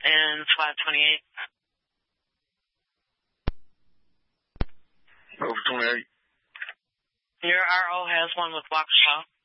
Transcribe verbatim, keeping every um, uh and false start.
in flat twenty-eight. Over twenty-eight. Your R O has one with Waukesha.